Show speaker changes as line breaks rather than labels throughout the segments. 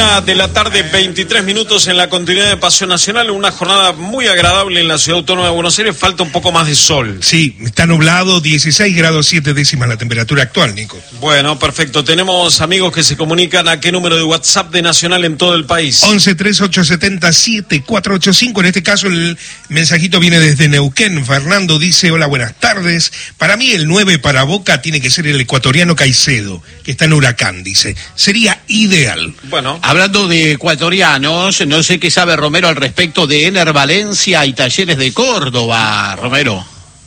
1:23 p.m. en la continuidad de Paseo Nacional, una jornada muy agradable en la Ciudad Autónoma de Buenos Aires, falta un poco más de sol.
Sí, está nublado, 16 grados 7 décimas la temperatura actual, Nico.
Bueno, perfecto, tenemos amigos que se comunican a qué número de WhatsApp de Nacional en todo el país.
11-3870-7485, en este caso el mensajito viene desde Neuquén. Fernando dice, hola, buenas tardes, para mí el 9 para Boca tiene que ser el ecuatoriano Caicedo, que está en Huracán, dice, sería ideal.
Bueno,
hablando de ecuatorianos, no sé qué sabe Romero al respecto de Ener Valencia y Talleres de Córdoba, Romero.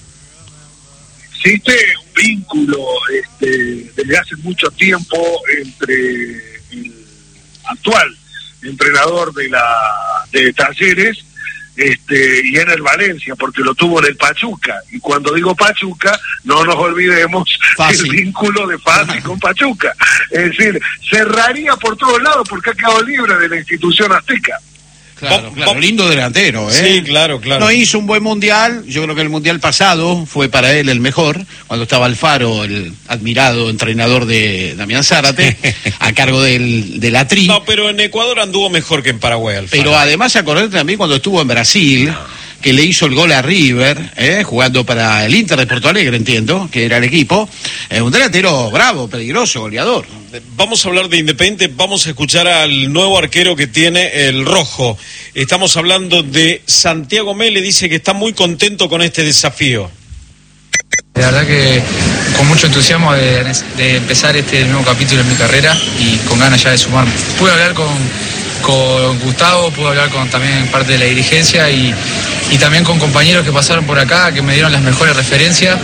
Existe un vínculo desde hace mucho tiempo entre el actual entrenador de Talleres y Ener Valencia, porque lo tuvo en el Pachuca, y cuando digo Pachuca no nos olvidemos el vínculo de Fasi con Pachuca, es decir, cerraría por todos lados porque ha quedado libre de la institución azteca.
Claro, lindo delantero,
Sí, claro.
No hizo un buen mundial, yo creo que el mundial pasado fue para él el mejor, cuando estaba Alfaro, el admirado entrenador de Damián Zárate, a cargo de la Tri.
No, pero en Ecuador anduvo mejor que en Paraguay, Alfaro.
Pero además acordate también cuando estuvo en Brasil, que le hizo el gol a River, jugando para el Inter de Porto Alegre, entiendo, que era el equipo, un delantero bravo, peligroso, goleador.
Vamos a hablar de Independiente, vamos a escuchar al nuevo arquero que tiene el Rojo. Estamos hablando de Santiago Mele, dice que está muy contento con este desafío.
La verdad que con mucho entusiasmo de empezar este nuevo capítulo en mi carrera y con ganas ya de sumarme. Pude hablar con Gustavo, pude hablar con también parte de la dirigencia y también con compañeros que pasaron por acá, que me dieron las mejores referencias.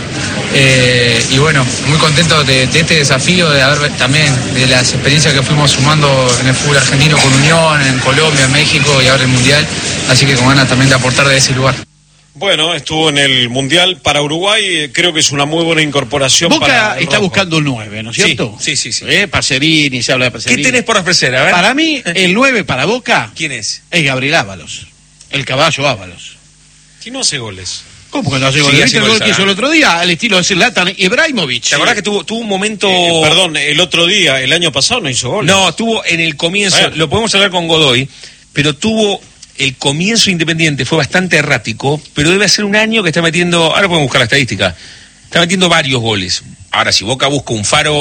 Y bueno, muy contento de este desafío, de haber también de las experiencias que fuimos sumando en el fútbol argentino con Unión, en Colombia, en México y ahora el Mundial, así que con ganas también de aportar de ese lugar.
Bueno, estuvo en el Mundial para Uruguay, creo que es una muy buena incorporación.
Boca está buscando el 9, ¿no es cierto?
Sí.
Pacerini, se habla de Pacerini.
¿Qué tenés por ofrecer? A ver.
Para mí, el 9 para Boca...
¿Quién es?
Es Gabriel Ábalos, el caballo Ábalos.
¿Quién no hace goles?
¿Cómo que no hace goles? ¿Viste el gol que hizo el otro día? Al estilo de Zlatan Ibrahimovic.
¿Te acordás que tuvo un momento...
Perdón, el otro día, el año pasado no hizo goles.
No, tuvo en el comienzo, lo podemos hablar con Godoy, pero tuvo... El comienzo Independiente fue bastante errático, pero debe ser un año que está metiendo, ahora podemos buscar la estadística, está metiendo varios goles. Ahora, si Boca busca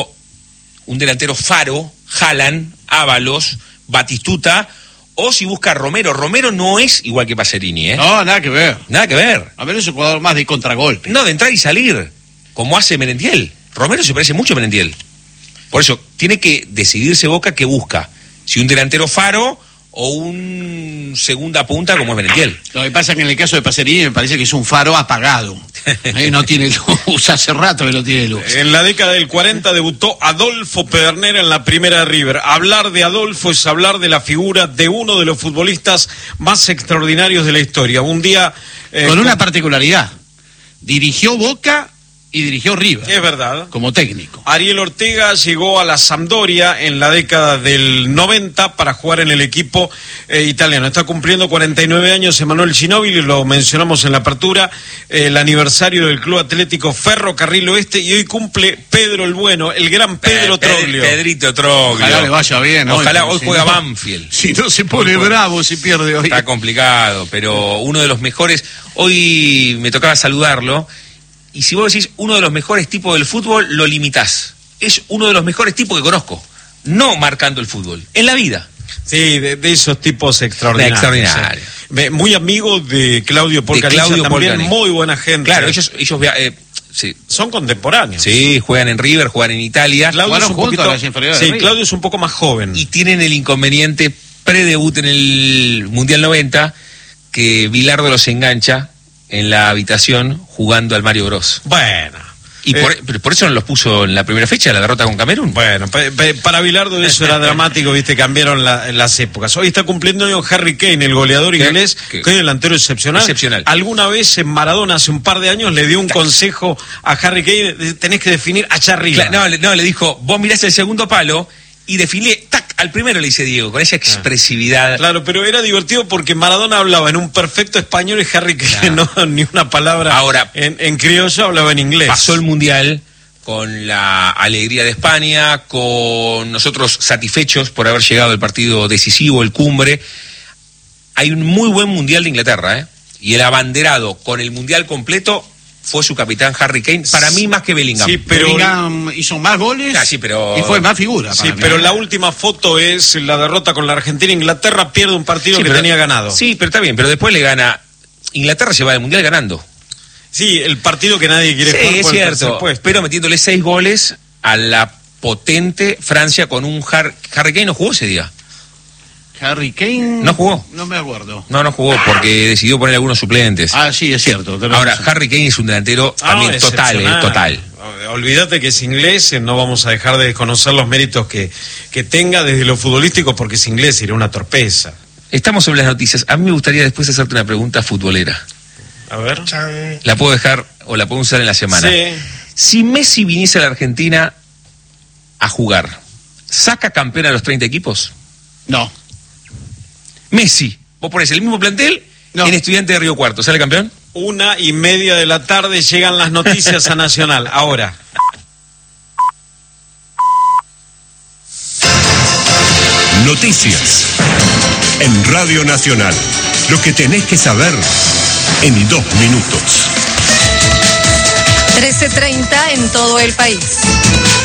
un delantero Faro, Haaland, Ábalos, Batistuta, o si busca Romero no es igual que Pacerini,
No, nada que ver.
Nada que ver.
A ver, es un jugador más de contragolpe.
No, de entrar y salir, como hace Merentiel. Romero se parece mucho a Merentiel. Por eso, tiene que decidirse Boca qué busca. Si un delantero Faro... o un segunda punta como es Merentiel.
Lo que pasa es que en el caso de Pacerini me parece que es un Faro apagado. No tiene luz, hace rato que no tiene luz.
En la década del 40 debutó Adolfo Pedernera en la primera de River. Hablar de Adolfo es hablar de la figura de uno de los futbolistas más extraordinarios de la historia. Un día...
con una particularidad. Dirigió Boca y dirigió River.
Es verdad.
Como técnico.
Ariel Ortega llegó a la Sampdoria en la década del 90 para jugar en el equipo italiano. Está cumpliendo 49 años Emanuel Ginóbili, lo mencionamos en la apertura, el aniversario del Club Atlético Ferrocarril Oeste, y hoy cumple Pedro el Bueno, el gran Pedro Troglio.
Pedrito Troglio.
Ojalá le vaya bien.
Ojalá hoy juega Banfield.
Si no se pone bravo si pierde hoy.
Está complicado, pero uno de los mejores. Hoy me tocaba saludarlo. Y si vos decís uno de los mejores tipos del fútbol, lo limitás. Es uno de los mejores tipos que conozco. No marcando el fútbol, en la vida.
Sí, de esos tipos extraordinarios. Sí. Muy amigo de Claudio Polcaniza, también muy buena gente.
Claro, ellos sí.
Son contemporáneos.
Sí, juegan en River, juegan en Italia.
Claudio es un poco más joven.
Y tienen el inconveniente predebut en el Mundial 90, que Bilardo los engancha en la habitación jugando al Mario Bros.
Bueno.
Y por eso no los puso en la primera fecha, la derrota con Camerún.
Bueno, para Bilardo eso era dramático, viste, cambiaron las épocas. Hoy está cumpliendo Harry Kane, el goleador inglés, que es delantero excepcional. Alguna vez en Maradona, hace un par de años, le dio un consejo a Harry Kane, tenés que definir allá arriba.
No, le dijo, vos mirás el segundo palo y definí, al primero le dice Diego, con esa expresividad.
Claro, pero era divertido porque Maradona hablaba en un perfecto español y Harry Kane no, ni una palabra.
Ahora,
en criollo hablaba en inglés.
Pasó el Mundial con la alegría de España, con nosotros satisfechos por haber llegado al partido decisivo, el cumbre. Hay un muy buen Mundial de Inglaterra, ¿eh? Y el abanderado con el Mundial completo fue su capitán Harry Kane, para mí más que Bellingham.
Sí, pero
Bellingham hizo más goles
sí, pero...
y fue más figura.
Sí, pero la última foto es la derrota con la Argentina. Inglaterra pierde un partido que tenía ganado.
Sí, pero está bien, pero después le gana... Inglaterra se va al Mundial ganando.
Sí, el partido que nadie quiere jugar
es
por el tercer
cierto,
puesto.
pero metiéndole 6 goles a la potente Francia con un Harry Kane no jugó ese día.
Harry Kane...
No jugó.
No me acuerdo.
No jugó porque decidió poner algunos suplentes.
Sí, es cierto.
Ahora, Harry Kane es un delantero también total.
Olvídate que es inglés, no vamos a dejar de desconocer los méritos que tenga desde lo futbolístico, porque es inglés y era una torpeza.
Estamos sobre las noticias. A mí me gustaría después hacerte una pregunta futbolera.
A ver.
La puedo dejar o la puedo usar en la semana.
Sí.
Si Messi viniese a la Argentina a jugar, ¿saca campeón a los 30 equipos?
No.
Messi, vos ponés el mismo plantel en Estudiantes de Río Cuarto, ¿sale campeón?
1:30 de la tarde llegan las noticias a Nacional. Ahora.
Noticias en Radio Nacional. Lo que tenés que saber en 2 minutos.
13:30 en todo el país.